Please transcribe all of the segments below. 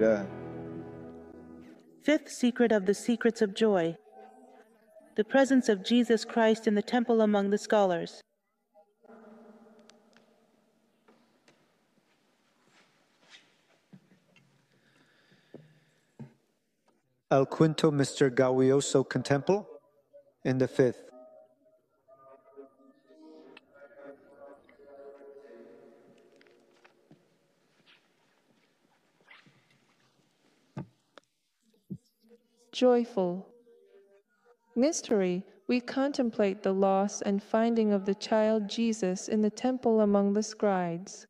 vida. Fifth secret of the secrets of joy. The presence of Jesus Christ in the temple among the scholars. Al quinto Mr. Gauioso Contemplo. In the fifth. Joyful. Mystery, we contemplate the loss and finding of the child Jesus in the temple among the scribes.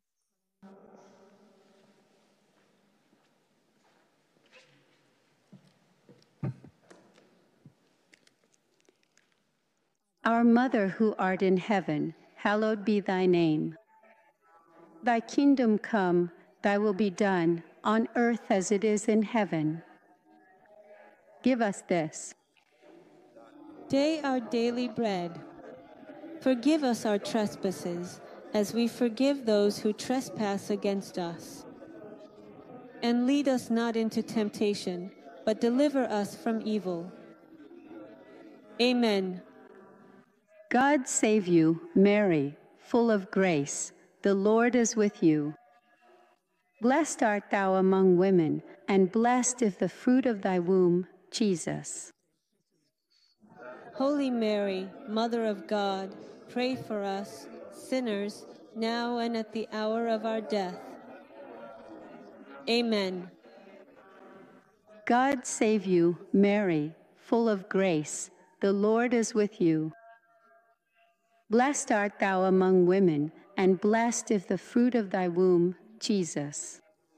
Our Mother who art in heaven, hallowed be thy name. Thy kingdom come, thy will be done, on earth as it is in heaven. Give us this day our daily bread. Forgive us our trespasses, as we forgive those who trespass against us. And lead us not into temptation, but deliver us from evil. Amen. God save you, Mary, full of grace. The Lord is with you. Blessed art thou among women, and blessed is the fruit of thy womb, Jesus. Holy Mary, Mother of God, pray for us, sinners, now and at the hour of our death. Amen. God save you, Mary, full of grace. The Lord is with you. Blessed art thou among women, and blessed is the fruit of thy womb, Jesus.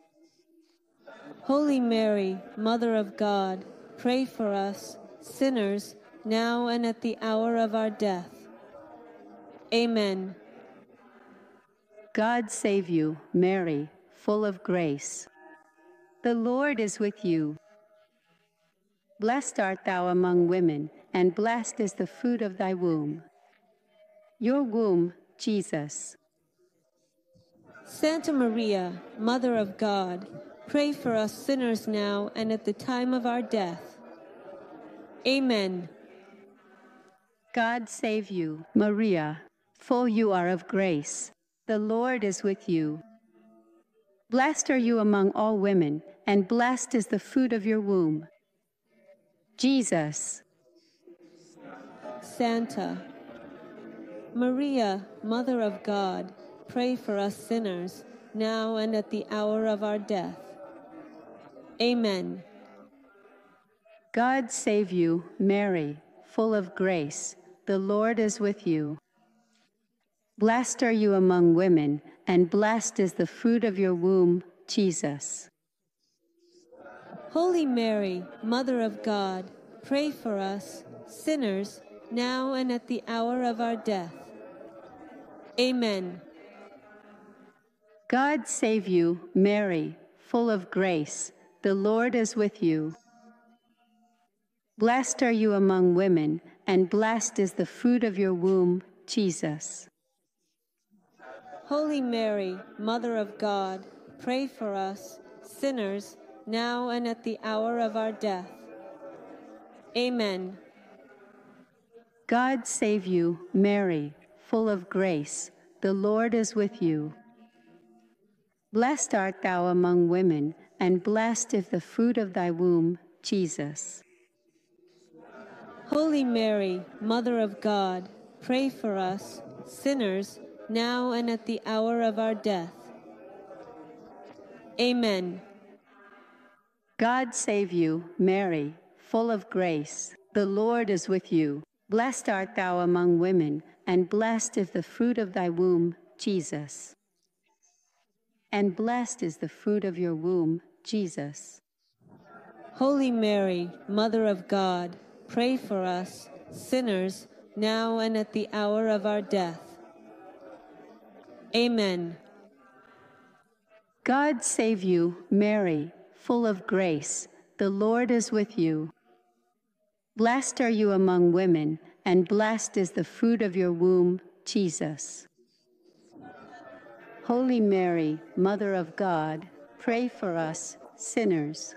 Holy Mary, Mother of God, pray for us, sinners, now and at the hour of our death. Amen. God save you, Mary, full of grace. The Lord is with you. Blessed art thou among women, and blessed is the fruit of thy womb. Your womb, Jesus. Santa Maria, Mother of God, pray for us sinners now and at the time of our death. Amen. God save you, Maria, full you are of grace. The Lord is with you. Blessed are you among all women, and blessed is the fruit of your womb. Jesus. Santa Maria, Mother of God, pray for us sinners, now and at the hour of our death. Amen. God save you, Mary, full of grace. The Lord is with you. Blessed are you among women, and blessed is the fruit of your womb, Jesus. Holy Mary, Mother of God, pray for us, sinners, now and at the hour of our death. Amen. God save you, Mary, full of grace. The Lord is with you. Blessed are you among women, and blessed is the fruit of your womb, Jesus. Holy Mary, Mother of God, pray for us, sinners, now and at the hour of our death. Amen. God save you, Mary, full of grace. The Lord is with you. Blessed art thou among women, and blessed is the fruit of thy womb, Jesus. Holy Mary, Mother of God, pray for us, sinners, now and at the hour of our death. Amen. God save you, Mary, full of grace. The Lord is with you. Blessed art thou among women, and blessed is the fruit of thy womb, Jesus. And blessed is the fruit of your womb, Jesus. Holy Mary, Mother of God, pray for us, sinners, now and at the hour of our death. Amen. God save you, Mary, full of grace. The Lord is with you. Blessed are you among women, and blessed is the fruit of your womb, Jesus. Holy Mary, Mother of God, pray for us, sinners,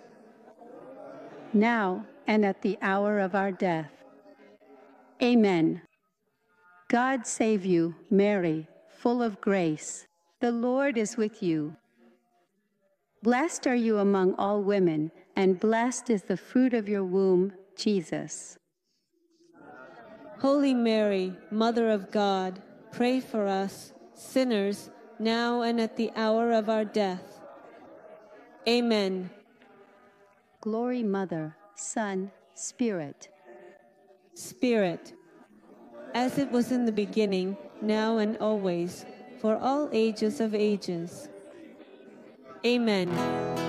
now and at the hour of our death. Amen. God save you, Mary, full of grace. The Lord is with you. Blessed are you among all women, and blessed is the fruit of your womb, Jesus. Holy Mary, Mother of God, pray for us, sinners, now and at the hour of our death. Amen. Glory, Mother, Son, Spirit. Spirit, as it was in the beginning, now and always, for all ages of ages. Amen.